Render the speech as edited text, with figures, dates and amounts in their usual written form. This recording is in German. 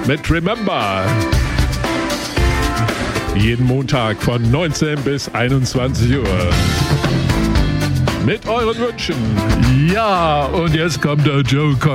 mit Remember. Jeden Montag von 19 bis 21 Uhr. Mit euren Wünschen. Ja, und jetzt kommt der Joe Cocker.